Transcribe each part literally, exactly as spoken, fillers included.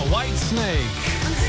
Whitesnake.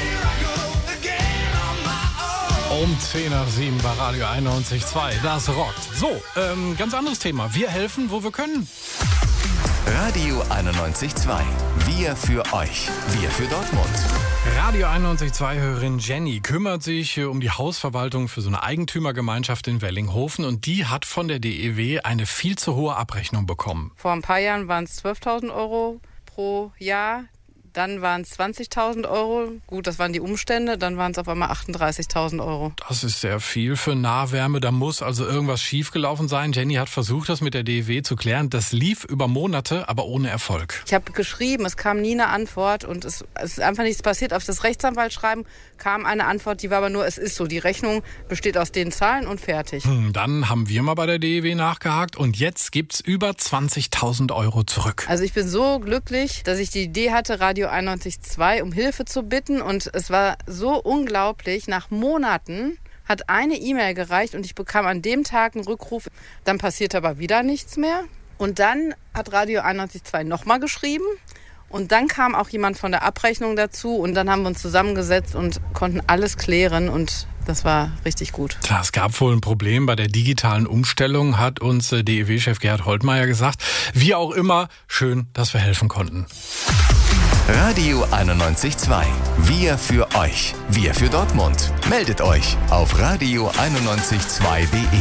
Um zehn nach sieben bei Radio einundneunzig Komma zwei. Das rockt. So, ähm, ganz anderes Thema. Wir helfen, wo wir können. Radio einundneunzig Komma zwei. Wir für euch. Wir für Dortmund. Radio einundneunzig Komma zwei-Hörerin Jenny kümmert sich äh, um die Hausverwaltung für so eine Eigentümergemeinschaft in Wellinghofen und die hat von der D E W eine viel zu hohe Abrechnung bekommen. Vor ein paar Jahren waren es zwölftausend Euro pro Jahr. Dann waren es zwanzigtausend Euro. Gut, das waren die Umstände. Dann waren es auf einmal achtunddreißigtausend Euro. Das ist sehr viel für Nahwärme. Da muss also irgendwas schiefgelaufen sein. Jenny hat versucht, das mit der D E W zu klären. Das lief über Monate, aber ohne Erfolg. Ich habe geschrieben, es kam nie eine Antwort und es, es ist einfach nichts passiert. Auf das Rechtsanwaltsschreiben kam eine Antwort, die war aber nur, es ist so. Die Rechnung besteht aus den Zahlen und fertig. Hm, dann haben wir mal bei der D E W nachgehakt und jetzt gibt's über zwanzigtausend Euro zurück. Also ich bin so glücklich, dass ich die Idee hatte, Radio einundneunzig Komma zwei um Hilfe zu bitten und es war so unglaublich. Nach Monaten hat eine E-Mail gereicht und ich bekam an dem Tag einen Rückruf. Dann passierte aber wieder nichts mehr. Und dann hat Radio einundneunzig Komma zwei nochmal geschrieben. Und dann kam auch jemand von der Abrechnung dazu und dann haben wir uns zusammengesetzt und konnten alles klären und das war richtig gut. Klar, es gab wohl ein Problem bei der digitalen Umstellung, hat uns D E W-Chef Gerhard Holtmeier gesagt. Wie auch immer, schön, dass wir helfen konnten. Radio einundneunzig Komma zwei. Wir für euch. Wir für Dortmund. Meldet euch auf radio einundneunzig Komma zwei punkt de.